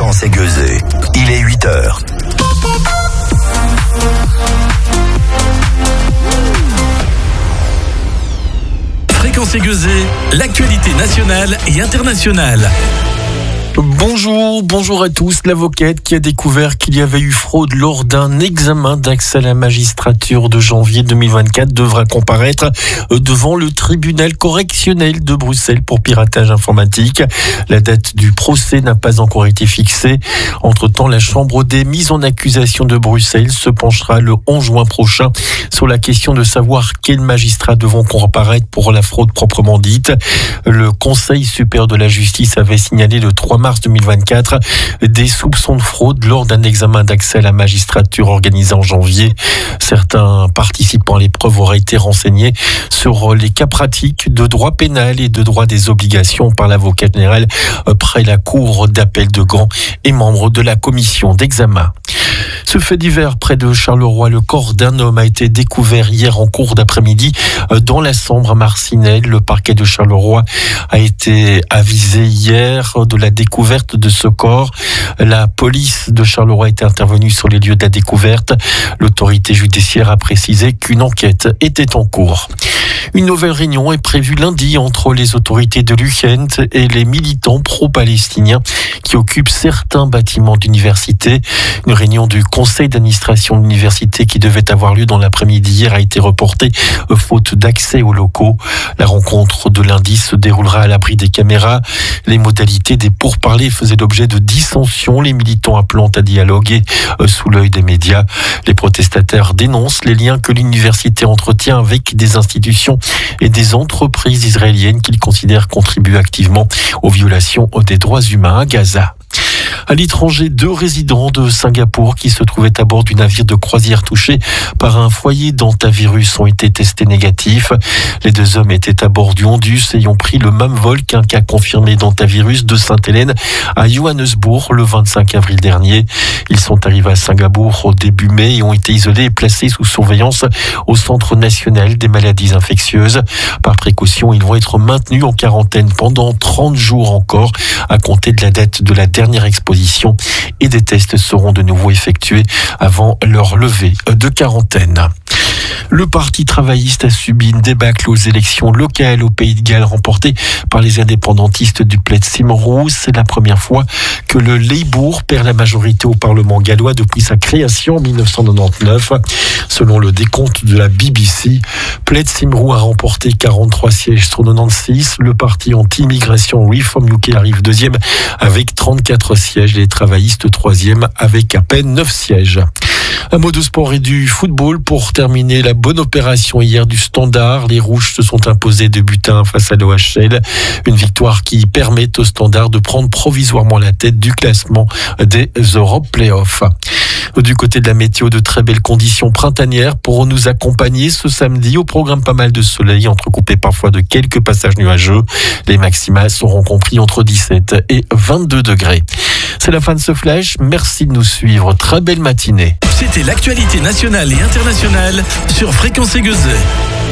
Fréquence aiguisée. Il est 8h. Fréquence aiguisée, l'actualité nationale et internationale. Bonjour à tous. L'avocate qui a découvert qu'il y avait eu fraude lors d'un examen d'accès à la magistrature de janvier 2024 devra comparaître devant le tribunal correctionnel de Bruxelles pour piratage informatique. La date du procès n'a pas encore été fixée. Entre-temps, la chambre des mises en accusation de Bruxelles se penchera le 11 juin prochain sur la question de savoir quels magistrats devront comparaître pour la fraude proprement dite. Le Conseil supérieur de la justice avait signalé le 3 mars 2024 des soupçons de fraude lors d'un examen d'accès à la magistrature organisé en janvier. Certains participants à l'épreuve auraient été renseignés sur les cas pratiques de droit pénal et de droit des obligations par l'avocat général près la cour d'appel de Gand et membre de la commission d'examen. Ce fait divers près de Charleroi, le corps d'un homme a été découvert hier en cours d'après-midi dans la Sambre à Marcinelle. Le parquet de Charleroi a été avisé hier de la découverte de ce corps. La police de Charleroi était intervenue sur les lieux de la découverte. L'autorité judiciaire a précisé qu'une enquête était en cours. Une nouvelle réunion est prévue lundi entre les autorités de l'UCHENT et les militants pro-palestiniens qui occupent certains bâtiments d'université. Une réunion du conseil d'administration de l'université qui devait avoir lieu dans l'après-midi hier a été reportée faute d'accès aux locaux. La rencontre de lundi se déroulera à l'abri des caméras. Les modalités des pourparlers faisaient l'objet de dissensions, les militants appelant à dialoguer sous l'œil des médias. Les protestataires dénoncent les liens que l'université entretient avec des institutions et des entreprises israéliennes qu'ils considèrent contribuent activement aux violations des droits humains à Gaza. À l'étranger, 2 résidents de Singapour qui se trouvaient à bord du navire de croisière touché par un foyer d'hantavirus ont été testés négatifs. Les 2 hommes étaient à bord du Hondus et ont pris le même vol qu'un cas confirmé d'hantavirus de Sainte-Hélène à Johannesburg le 25 avril dernier. Ils sont arrivés à Singapour au début mai et ont été isolés et placés sous surveillance au Centre national des maladies infectieuses. Par précaution, ils vont être maintenus en quarantaine pendant 30 jours encore à compter de la date de la dernière exposition et des tests seront de nouveau effectués avant leur levée de quarantaine. Le Parti travailliste a subi une débâcle aux élections locales au Pays de Galles remportées par les indépendantistes du Plaid Cymru. C'est la première fois que le Labour perd la majorité au Parlement gallois depuis sa création en 1999. Selon le décompte de la BBC, Plaid Cymru a remporté 43 sièges sur 96. Le parti anti-immigration Reform UK arrive 2e avec 34 sièges. Les travaillistes 3e avec à peine 9 sièges. Un mot de sport et du football pour terminer la bonne opération hier du Standard. Les Rouges se sont imposés 2-1 face à l'OHL. Une victoire qui permet au Standard de prendre provisoirement la tête du classement des Europe Playoffs. Du côté de la météo, de très belles conditions printanières pour nous accompagner ce samedi. Au programme, pas mal de soleil, entrecoupé parfois de quelques passages nuageux. Les maximales seront compris entre 17 et 22 degrés. C'est la fin de ce flash. Merci de nous suivre. Très belle matinée. C'était l'actualité nationale et internationale sur Fréquence aiguisée.